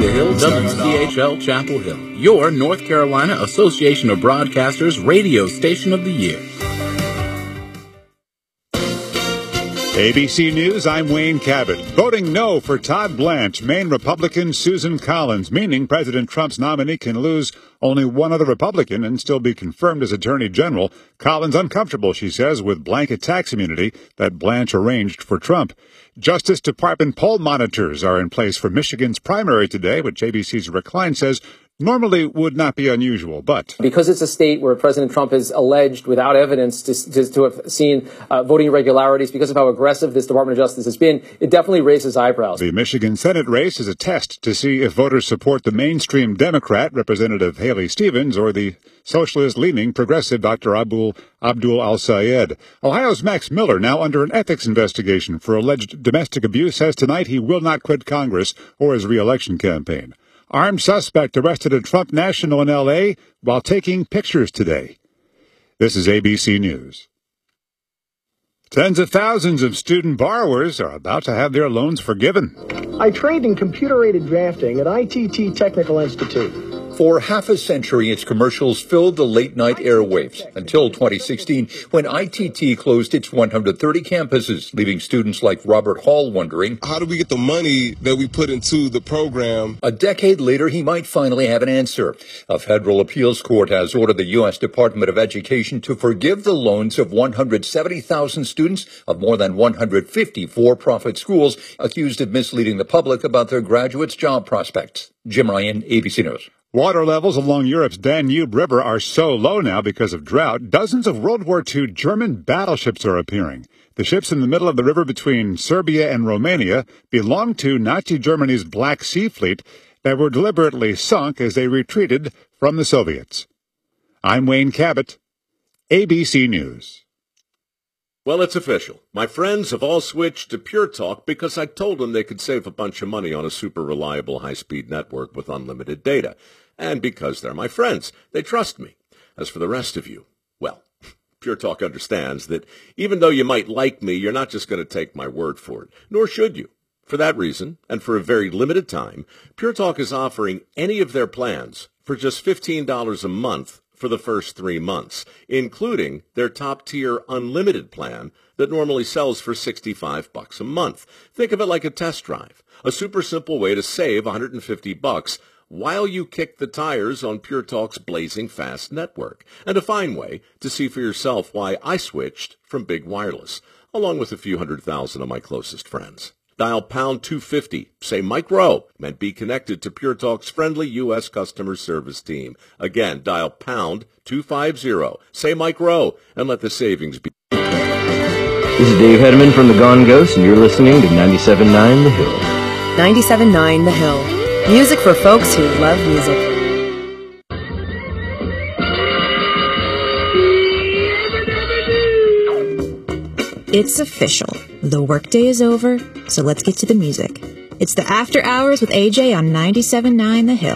The Hill, WCHL Chapel Hill, your North Carolina Association of Broadcasters radio station of the year. ABC News, I'm Wayne Cabot. Voting no for Todd Blanche, Maine Republican Susan Collins, meaning President Trump's nominee can lose only one other Republican and still be confirmed as Attorney General. Collins uncomfortable, she says, with blanket tax immunity that Blanche arranged for Trump. Justice Department poll monitors are in place for Michigan's primary today, which ABC's Rick Klein says normally would not be unusual, but because it's a state where President Trump is alleged without evidence to have seen voting irregularities, because of how aggressive this Department of Justice has been, it definitely raises eyebrows. The Michigan Senate race is a test to see if voters support the mainstream Democrat, Representative Haley Stevens, or the socialist-leaning progressive Dr. Abdul Al-Sayed. Ohio's Max Miller, now under an ethics investigation for alleged domestic abuse, says tonight he will not quit Congress or his re-election campaign. Armed suspect arrested at Trump National in L.A. while taking pictures today. This is ABC News. Tens of thousands of student borrowers are about to have their loans forgiven. I trained in computer-aided drafting at ITT Technical Institute. For half a century, its commercials filled the late-night airwaves until 2016, when ITT closed its 130 campuses, leaving students like Robert Hall wondering, how do we get the money that we put into the program? A decade later, he might finally have an answer. A federal appeals court has ordered the U.S. Department of Education to forgive the loans of 170,000 students of more than 150 for-profit schools accused of misleading the public about their graduates' job prospects. Jim Ryan, ABC News. Water levels along Europe's Danube River are so low now because of drought, dozens of World War II German battleships are appearing. The ships in the middle of the river between Serbia and Romania belonged to Nazi Germany's Black Sea Fleet that were deliberately sunk as they retreated from the Soviets. I'm Wayne Cabot, ABC News. Well, it's official. My friends have all switched to Pure Talk because I told them they could save a bunch of money on a super reliable high-speed network with unlimited data. And because they're my friends, they trust me. As for the rest of you, well, Pure Talk understands that even though you might like me, you're not just going to take my word for it, nor should you. For that reason, and for a very limited time, Pure Talk is offering any of their plans for just $15 a month for the first 3 months, including their top-tier unlimited plan that normally sells for $65 a month. Think of it like a test drive, a super simple way to save $150 while you kick the tires on Pure Talk's blazing fast network, and a fine way to see for yourself why I switched from big wireless, along with a few 100,000 of my closest friends. Dial pound 250, say Mike Rowe, and be connected to Pure Talk's friendly U.S. customer service team. Again, dial pound 250, say Mike Rowe, and let the savings be. This is Dave Hedman from The Gone Ghost, and you're listening to 97.9 The Hill. 97.9 The Hill. Music for folks who love music. It's official. The workday is over, so let's get to the music. It's the After Hours with AJ on 97.9 The Hill.